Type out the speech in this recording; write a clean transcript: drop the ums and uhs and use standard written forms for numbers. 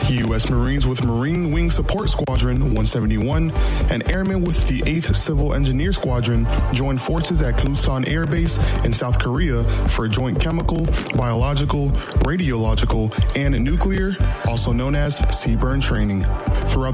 U.S. Marines with Marine Wing Support Squadron 171 and airmen with the 8th Civil Engineer Squadron joined forces at Kusan Air Base in South Korea for joint chemical, biological, radiological, and nuclear, also known as CBRN training. Throughout